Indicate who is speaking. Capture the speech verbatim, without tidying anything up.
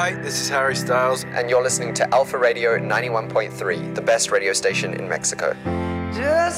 Speaker 1: Hi, this is Harry Styles,
Speaker 2: and you're listening to Alpha Radio ninety-one point three, the best radio station in Mexico.
Speaker 3: Just